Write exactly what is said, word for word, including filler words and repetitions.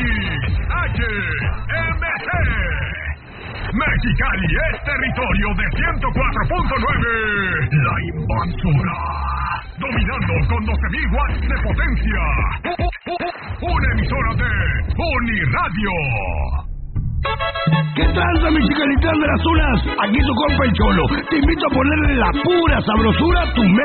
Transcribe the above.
H M G. Mexicali es territorio de ciento cuatro punto nueve. La Invasora. Dominando con doce mil watts de potencia. Una emisora de Uniradio. ¿Qué tranza, Mexicalitán de las Unas? Aquí tu compa el Cholo. Te invito a ponerle la pura sabrosura a tu